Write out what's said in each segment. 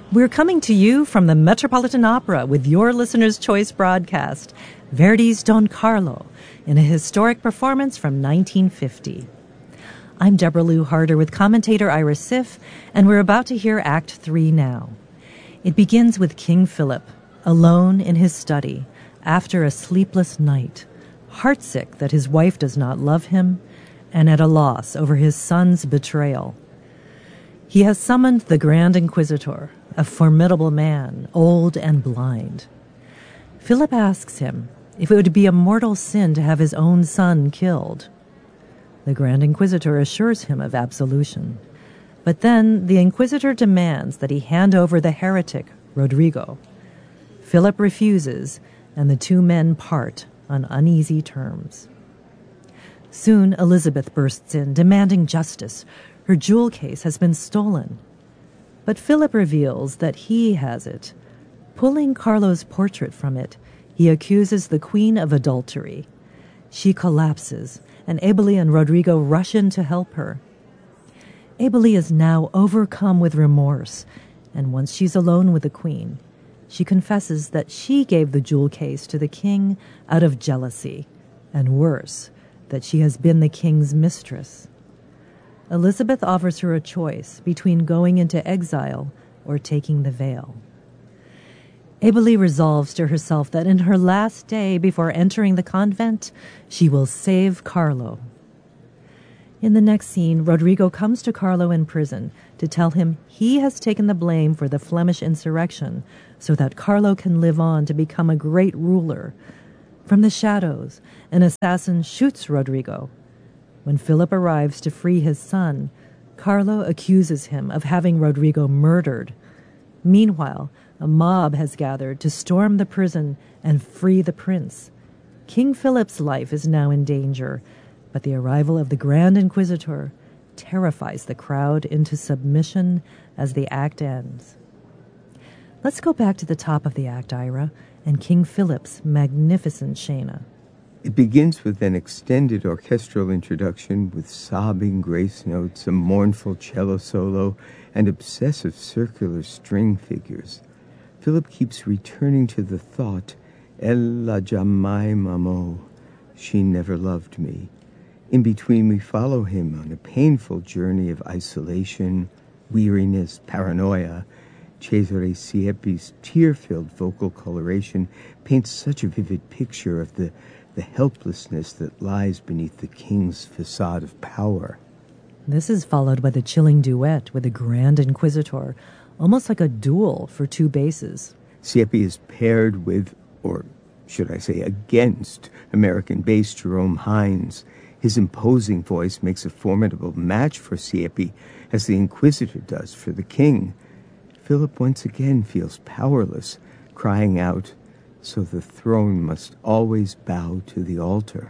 We're coming to you from the Metropolitan Opera with your listener's choice broadcast, Verdi's Don Carlo, in a historic performance from 1950. I'm Deborah Lou Harder with commentator Ira Siff, and we're about to hear Act 3 now. It begins with King Philip, alone in his study, after a sleepless night, heartsick that his wife does not love him, and at a loss over his son's betrayal. He has summoned the Grand Inquisitor, a formidable man, old and blind. Philip asks him if it would be a mortal sin to have his own son killed. The Grand Inquisitor assures him of absolution. But then the Inquisitor demands that he hand over the heretic, Rodrigo. Philip refuses, and the two men part on uneasy terms. Soon Elizabeth bursts in, demanding justice. Her jewel case has been stolen. But Philip reveals that he has it. Pulling Carlo's portrait from it, he accuses the Queen of adultery. She collapses, and Eboli and Rodrigo rush in to help her. Eboli is now overcome with remorse, and once she's alone with the Queen, she confesses that she gave the jewel case to the king out of jealousy, and worse, that she has been the king's mistress. Elizabeth offers her a choice between going into exile or taking the veil. Eboli resolves to herself that in her last day before entering the convent, she will save Carlo. In the next scene, Rodrigo comes to Carlo in prison to tell him he has taken the blame for the Flemish insurrection so that Carlo can live on to become a great ruler. From the shadows, an assassin shoots Rodrigo. When Philip arrives to free his son, Carlo accuses him of having Rodrigo murdered. Meanwhile, a mob has gathered to storm the prison and free the prince. King Philip's life is now in danger, but the arrival of the Grand Inquisitor terrifies the crowd into submission as the act ends. Let's go back to the top of the act, Ira, and King Philip's magnificent Scena. It begins with an extended orchestral introduction with sobbing grace notes, a mournful cello solo, and obsessive circular string figures. Philip keeps returning to the thought, "Ella jamais m'amò," she never loved me. In between, we follow him on a painful journey of isolation, weariness, paranoia. Cesare Siepi's tear-filled vocal coloration paints such a vivid picture of the helplessness that lies beneath the king's facade of power. This is followed by the chilling duet with the Grand Inquisitor, almost like a duel for two basses. Siepi is paired with, or should I say against, American bass Jerome Hines. His imposing voice makes a formidable match for Siepi, as the Inquisitor does for the king. Philip once again feels powerless, crying out, "So the throne must always bow to the altar."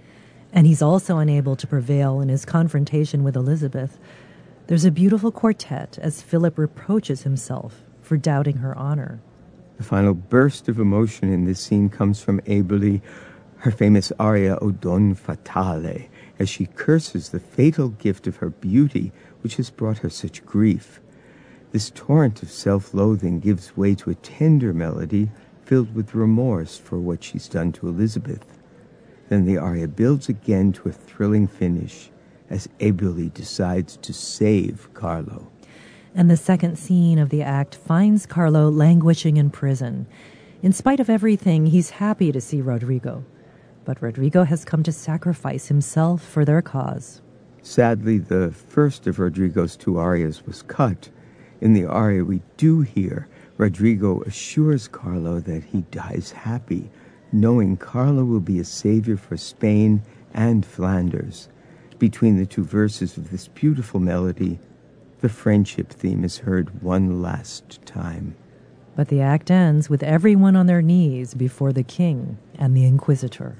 And he's also unable to prevail in his confrontation with Elizabeth. There's a beautiful quartet as Philip reproaches himself for doubting her honor. The final burst of emotion in this scene comes from Eboli, her famous aria O Don Fatale, as she curses the fatal gift of her beauty, which has brought her such grief. This torrent of self-loathing gives way to a tender melody filled with remorse for what she's done to Elizabeth. Then the aria builds again to a thrilling finish as Eboli decides to save Carlo. And the second scene of the act finds Carlo languishing in prison. In spite of everything, he's happy to see Rodrigo. But Rodrigo has come to sacrifice himself for their cause. Sadly, the first of Rodrigo's two arias was cut. In the aria we do hear, Rodrigo assures Carlo that he dies happy, knowing Carlo will be a savior for Spain and Flanders. Between the two verses of this beautiful melody, the friendship theme is heard one last time. But the act ends with everyone on their knees before the king and the Inquisitor.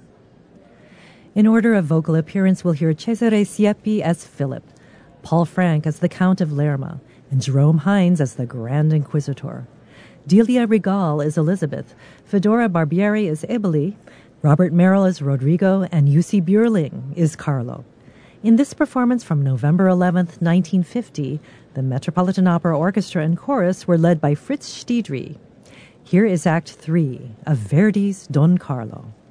In order of vocal appearance, we'll hear Cesare Siepi as Philip, Paul Frank as the Count of Lerma, and Jerome Hines as the Grand Inquisitor. Delia Regal is Elizabeth, Fedora Barbieri is Eboli, Robert Merrill is Rodrigo, and Jussi Björling is Carlo. In this performance from November 11th, 1950, the Metropolitan Opera Orchestra and Chorus were led by Fritz Stiedry. Here is Act 3 of Verdi's Don Carlo.